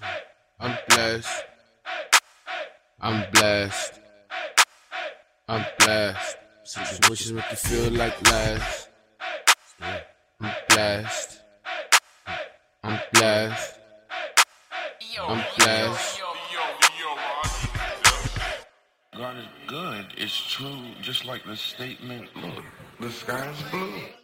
I'm blessed. I'm blessed. I'm blessed. Situations make you feel like less. I'm blessed. I'm blessed. I'm blessed. God is good. It's true. Just like the statement, look, the sky's blue.